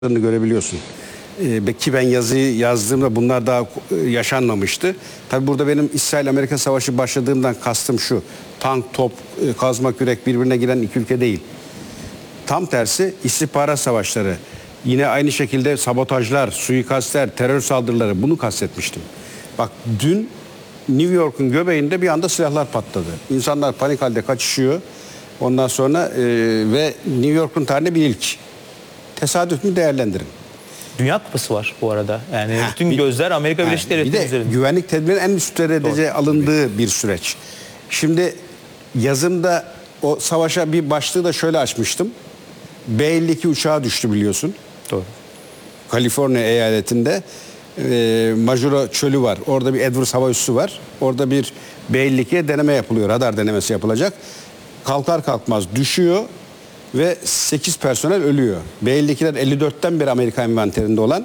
görebiliyorsun. Ki ben yazıyı yazdığımda bunlar daha yaşanmamıştı. Tabi burada benim İsrail-Amerika Savaşı başladığımdan kastım şu. Tank, top, kazma kürek birbirine giren iki ülke değil. Tam tersi istihbarat savaşları. Yine aynı şekilde sabotajlar, suikastler, terör saldırıları, bunu kastetmiştim. Bak dün New York'un göbeğinde bir anda silahlar patladı. İnsanlar panik halde kaçışıyor. Ondan sonra ve New York'un tarihinde bir ilk. Tesadüf mü değerlendirin. Dünya Kupası var bu arada. Yani bütün gözler Amerika Birleşik Devletleri üzerinde. Bir de güvenlik tedbirinin en üst derece alındığı bir süreç. Şimdi yazımda o savaşa bir başlığı da şöyle açmıştım. B-52 uçağı düştü biliyorsun. Doğru. Kaliforniya eyaletinde Majuro Çölü var. Orada bir Edwards hava üssü var. Orada bir B-52'ye deneme yapılıyor. Radar denemesi yapılacak. Kalkar kalkmaz düşüyor ve 8 personel ölüyor. B-52'ler 54'ten beri Amerika envanterinde olan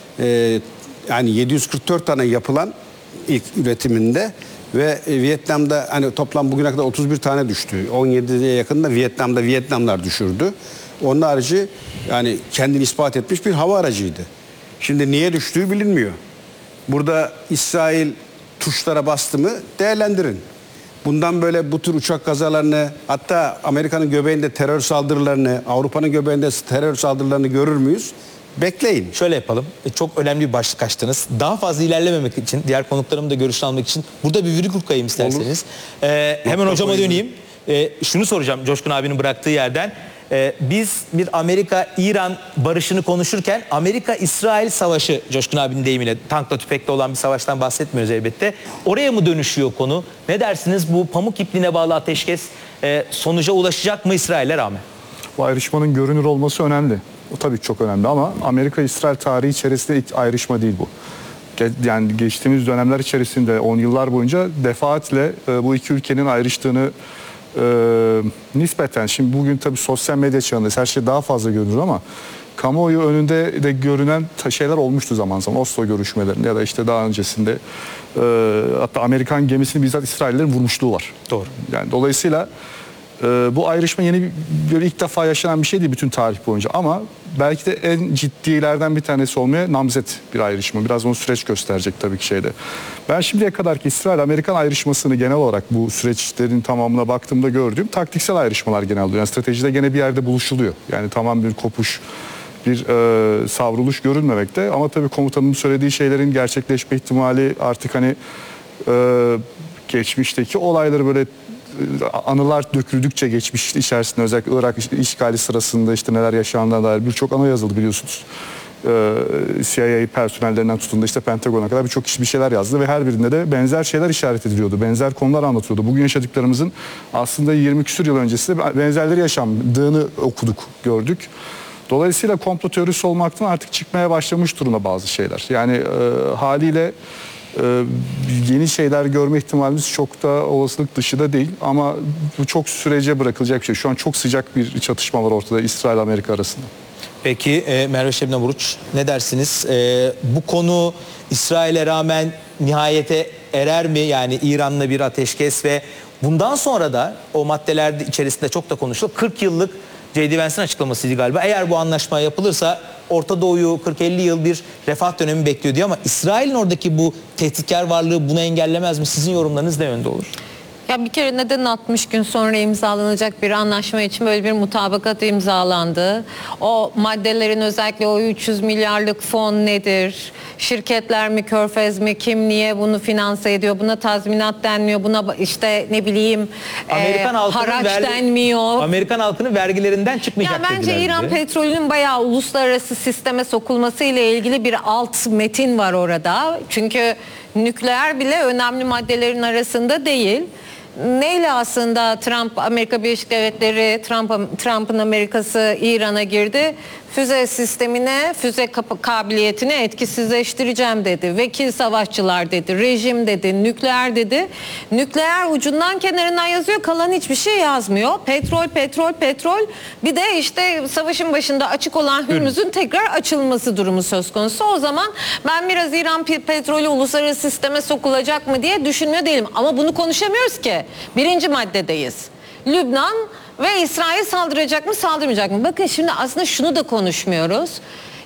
yani 744 tane yapılan ilk üretiminde ve Vietnam'da hani toplam bugüne kadar 31 tane düştü. 17'ye yakında Vietnamlar düşürdü. Onun harici yani kendini ispat etmiş bir hava aracıydı. Şimdi niye düştüğü bilinmiyor. Burada İsrail tuşlara bastı mı değerlendirin. Bundan böyle bu tür uçak kazalarını, hatta Amerika'nın göbeğinde terör saldırılarını, Avrupa'nın göbeğinde terör saldırılarını görür müyüz? Bekleyin. Şöyle yapalım. Çok önemli bir başlık açtınız. Daha fazla ilerlememek için, diğer konuklarımın da görüşünü almak için burada bir virgül koyayım isterseniz. Hemen hocama döneyim. Şunu soracağım Coşkun abinin bıraktığı yerden. Biz bir Amerika-İran barışını konuşurken Amerika-İsrail savaşı, Coşkun abinin deyimiyle, tankla tüfekle olan bir savaştan bahsetmiyoruz elbette. Oraya mı dönüşüyor konu? Ne dersiniz, bu pamuk ipliğine bağlı ateşkes sonuca ulaşacak mı İsrail'e rağmen? Bu ayrışmanın görünür olması önemli. O tabii ki çok önemli ama Amerika-İsrail tarihi içerisinde ilk ayrışma değil bu. Yani geçtiğimiz dönemler içerisinde 10 yıllar boyunca defaatle bu iki ülkenin ayrıştığını nispeten, şimdi bugün tabii sosyal medya çağındayız, her şey daha fazla görünür ama kamuoyu önünde de görünen şeyler olmuştu zaman zaman. Oslo görüşmelerinde ya da işte daha öncesinde hatta Amerikan gemisini bizzat İsraillerin vurmuşluğu var. Doğru. Yani dolayısıyla bu ayrışma yeni böyle ilk defa yaşanan bir şey değil bütün tarih boyunca ama belki de en ciddilerden bir tanesi olmaya namzet bir ayrışma. Biraz onu süreç gösterecek tabii ki şeyde. Ben şimdiye kadarki İsrail-Amerikan ayrışmasını genel olarak bu süreçlerin tamamına baktığımda gördüğüm taktiksel ayrışmalar genel oluyor. Yani stratejide gene bir yerde buluşuluyor. Yani tamam bir kopuş, bir savruluş görünmemekte ama tabii komutanın söylediği şeylerin gerçekleşme ihtimali artık hani geçmişteki olayları böyle anılar döküldükçe geçmiş içerisinde özellikle Irak işgali sırasında işte neler yaşandığına dair birçok anı yazıldı biliyorsunuz. CIA personellerinden tutun da işte Pentagon'a kadar birçok kişi bir şeyler yazdı ve her birinde de benzer şeyler işaret ediliyordu. Benzer konular anlatıyordu. Bugün yaşadıklarımızın aslında 20 küsur yıl öncesinde benzerleri yaşandığını okuduk, gördük. Dolayısıyla komplo teorisi olmaktan artık çıkmaya başlamış durumda bazı şeyler. Yani haliyle yeni şeyler görme ihtimalimiz çok da olasılık dışı da değil ama bu çok sürece bırakılacak bir şey. Şu an çok sıcak bir çatışma var ortada İsrail-Amerika arasında. Peki Merve Şebnem Uruç, ne dersiniz? Bu konu İsrail'e rağmen nihayete erer mi? Yani İran'la bir ateşkes ve bundan sonra da o maddeler içerisinde çok da konuşuldu. 40 yıllık J.D. Vance'in açıklamasıydı galiba. Eğer bu anlaşma yapılırsa Orta Doğu'yu 40-50 yıl bir refah dönemi bekliyor diyor ama İsrail'in oradaki bu tehditkar varlığı bunu engellemez mi? Sizin yorumlarınız ne yönde olur? Ya bir kere neden 60 gün sonra imzalanacak bir anlaşma için böyle bir mutabakat imzalandı? O maddelerin özellikle o 300 milyarlık fon nedir? Şirketler mi, körfez mi, kim niye bunu finanse ediyor? Buna tazminat denmiyor, buna işte ne bileyim haraç denmiyor. Amerikan halkının vergilerinden çıkmayacak ya bence İran petrolünün bayağı uluslararası sisteme sokulması ile ilgili bir alt metin var orada. Çünkü nükleer bile önemli maddelerin arasında değil. Neyle aslında Amerika Birleşik Devletleri, Trump'ın Amerika'sı İran'a girdi? Füze sistemine, füze kabiliyetini etkisizleştireceğim dedi. Vekil savaşçılar dedi, rejim dedi, nükleer dedi. Nükleer ucundan kenarından yazıyor, kalan hiçbir şey yazmıyor. Petrol, petrol, petrol. Bir de işte savaşın başında açık olan Hürmüz'ün tekrar açılması durumu söz konusu. O zaman ben biraz İran petrolü uluslararası sisteme sokulacak mı diye düşünmüyor değilim. Ama bunu konuşamıyoruz ki. Birinci maddedeyiz. Lübnan ve İsrail saldıracak mı, saldırmayacak mı? Bakın şimdi aslında şunu da konuşmuyoruz.